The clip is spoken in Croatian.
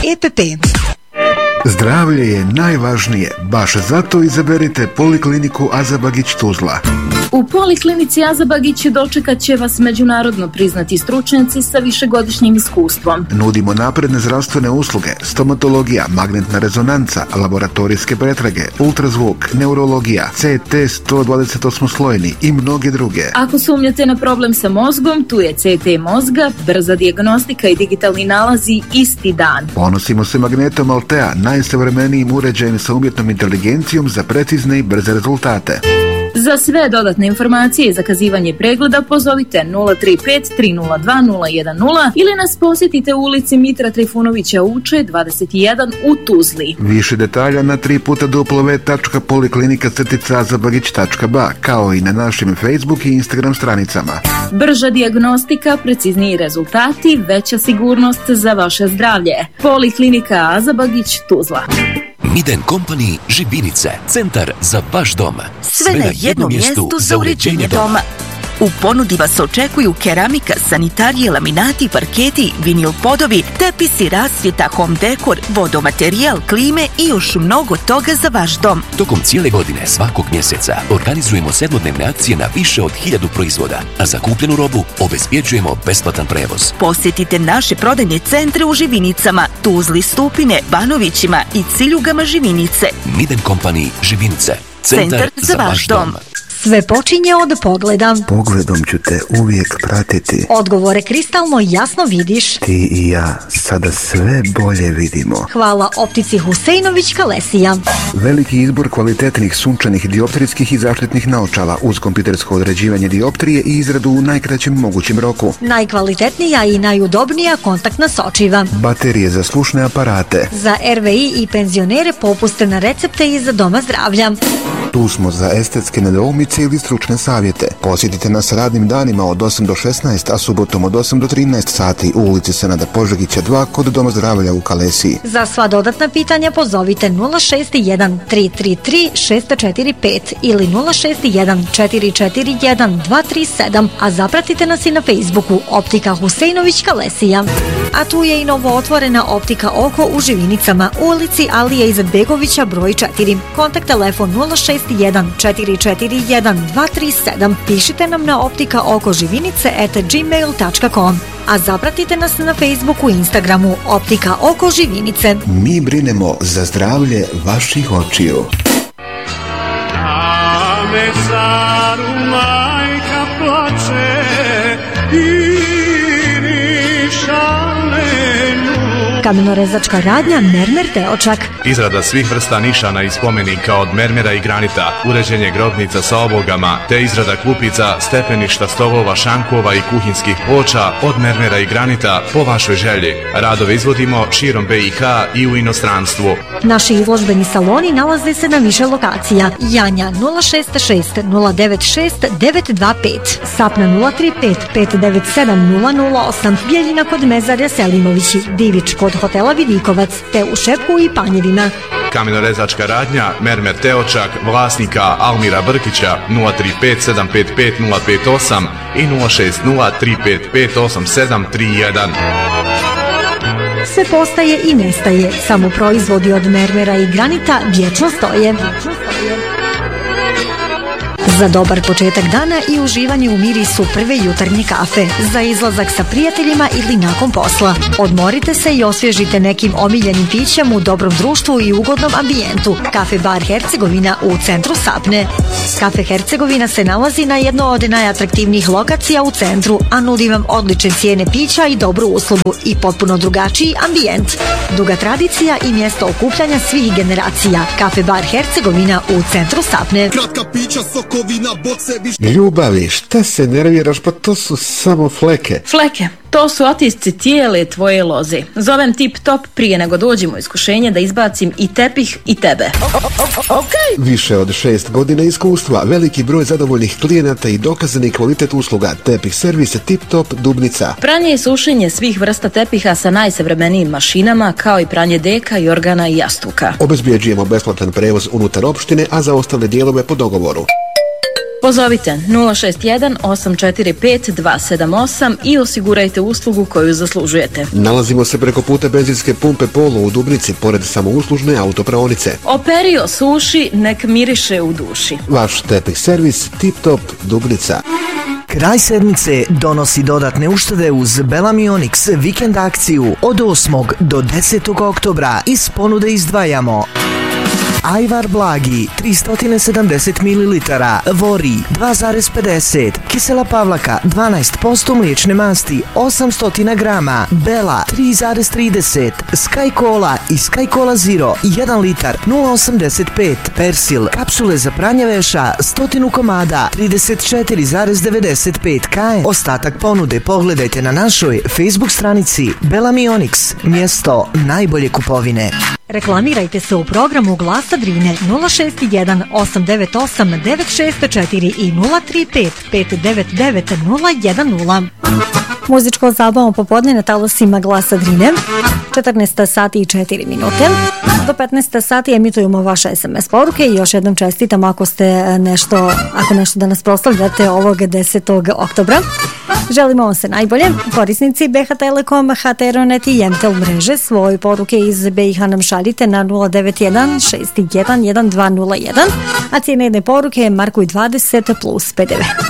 EPP. Zdravlje je najvažnije, baš zato izaberite Polikliniku Azabagić Tuzla. U Poliklinici Azabagić dočekat će vas međunarodno priznati stručnjaci sa višegodišnjim iskustvom. Nudimo napredne zdravstvene usluge, stomatologija, magnetna rezonanca, laboratorijske pretrage, ultrazvuk, neurologija, CT 128-slojni i mnoge druge. Ako sumnjate na problem sa mozgom, tu je CT mozga, brza dijagnostika i digitalni nalazi isti dan. Ponosimo se magnetom Altea, najsavremenijim uređajem sa umjetnom inteligencijom za precizne i brze rezultate. Za sve dodatne informacije i zakazivanje pregleda pozovite 035 302 010 ili nas posjetite u ulici Mitra Trifunovića Uče 21 u Tuzli. Više detalja na www.poliklinika-azabagić.ba kao i na našim Facebook i Instagram stranicama. Brža dijagnostika, precizniji rezultati, veća sigurnost za vaše zdravlje. Poliklinika Azabagić Tuzla. Miden Company Žibinice, centar za vaš dom. Sve na jednom mjestu za uređenje doma. U ponudi vas očekuju keramika, sanitarije, laminati, parketi, vinil podovi, tepisi, rasvjeta, home dekor, vodomaterijal, klime i još mnogo toga za vaš dom. Tokom cijele godine, svakog mjeseca, organizujemo 7-dnevne akcije na više od 1000 proizvoda, a za kupljenu robu obezbjeđujemo besplatan prevoz. Posjetite naše prodajne centre u Živinicama, Tuzli, Stupine, Banovićima i Ciljugama Živinice. Miden Company Živinice, centar za vaš dom. Sve počinje od pogleda. Pogledom ću te uvijek pratiti. Odgovore kristalno jasno vidiš. Ti i ja sada sve bolje vidimo. Hvala optici Huseinović Kalesija. Veliki izbor kvalitetnih sunčanih dioptrijskih i zaštitnih naočala uz kompjutersko određivanje dioptrije i izradu u najkraćem mogućem roku. Najkvalitetnija i najudobnija kontaktna sočiva. Baterije za slušne aparate. Za RVI i penzionere popuste na recepte iz Doma zdravlja. Tu smo za estetske nedoumice ili stručne savjete. Posjetite nas radnim danima od 8 do 16, a subotom od 8 do 13 sati u ulici Senada Požegića 2 kod Doma zdravlja u Kalesiji. Za sva dodatna pitanja pozovite 061 333 645 ili 061 441 237, a zapratite nas i na Facebooku Optika Huseinović Kalesija. A tu je i novo otvorena Optika Oko u Živinicama, u ulici Alije Izetbegovića broj 4. Kontakt telefon 061 441 237. Pišite nam na optikaokoživinice@gmail.com. A zapratite nas na Facebooku i Instagramu Optika Oko Živinice. Mi brinemo za zdravlje vaših očiju. Na mesaru majka plače i Kamenorezačka radnja Mermer Teočak. Izrada svih vrsta nišana i spomenika od mermera i granita, uređenje grobnica sa obogama, te izrada klupica, stepeništa, stolova, šankova i kuhinskih ploča od mermera i granita po vašoj želji. Radove izvodimo širom BiH i u inostranstvu. Naši izložbeni saloni nalaze se na više lokacija. Janja 066 096 925, Sapna 035 597 008, Bijeljina kod Mezarja Selimovići, Divić kod hotela Vidikovac, te u Šepku i Panjevima. Kamenorezačka radnja Mermer Teočak, vlasnika Almira Brkića 035 755 058 i 060 355 8731. Sve postaje i nestaje, samo proizvodi od mermera i granita vječno stoje. Za dobar početak dana i uživanje u mirisu prve jutarnje kafe, za izlazak sa prijateljima ili nakon posla. Odmorite se i osvježite nekim omiljenim pićem u dobrom društvu i ugodnom ambijentu. Kafe Bar Hercegovina u centru Sapne. Kafe Hercegovina se nalazi na jednoj od najatraktivnijih lokacija u centru, a nudi vam odlične cijene pića i dobru uslugu i potpuno drugačiji ambijent. Duga tradicija i mjesto okupljanja svih generacija. Kafe Bar Hercegovina u centru Sapne. Kratka pića, sokovina, boce, Ljubavi, šta se nerviraš, pa to su samo fleke. Fleke, to su otisci tijele tvoje loze. Zovem Tip Top prije nego dođemo u iskušenje da izbacim i tepih i tebe. Više od 6 godina iskustva, veliki broj zadovoljnih klijenata i dokazani kvalitet usluga. Tepih servis Tip Top Dubnica. Pranje i sušenje svih vrsta tepiha sa najsavremenijim mašinama, kao i pranje deka, jorgana i jastuka. Obezbjeđujemo besplatan prevoz unutar opštine, a za ostale dijelove po dogovoru. Pozovite 061 845 278 i osigurajte uslugu koju zaslužujete. Nalazimo se preko puta benzinske pumpe Polo u Dubnici, pored samouslužne autopraonice. Operio suši, nek miriše u duši. Vaš tepih servis Tip Top Dubnica. Kraj sedmice donosi dodatne uštede uz Bellamy Onyx vikend akciju od 8. do 10. oktobra. Iz ponude izdvajamo Ajvar Blagi 370 ml, Vori 2,50, Kisela Pavlaka 12% mliječne masti 800 grama, Bela 3,30, Sky Cola i Sky Cola Zero 1 litar 0,85, Persil kapsule za pranje veša 100 komada 34,95 kg. Ostatak ponude pogledajte na našoj Facebook stranici Bellamy Onyx, mjesto najbolje kupovine. Reklamirajte se u programu Glasa Drine 061 898 964 i 035 599 010. Muzičko zabavno popodne na talasima Glasa Drine. 14 sati i 4 minute. Do 15 sati emitujemo vaše SMS poruke i još jednom čestitam ako nešto danas proslavljate ovog 10. oktobra. Želimo vam se najbolje. Korisnici BH Telekom, HT Aeronet i MTEL mreže svoje poruke iz BiH nam šaljite na 091 61 1201, a cijene jedne poruke markuj 20 plus PDV.